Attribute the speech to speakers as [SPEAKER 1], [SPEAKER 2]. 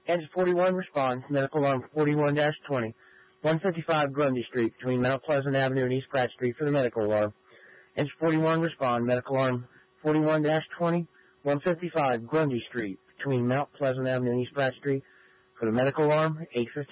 [SPEAKER 1] Engine 41 responds, medical alarm 41-20, 155 Grundy Street between Mount Pleasant Avenue and East Pratt Street for the medical alarm. Engine 41 respond, medical alarm 41-20, 155 Grundy Street between Mount Pleasant Avenue and East Pratt Street for the medical alarm, 8:15.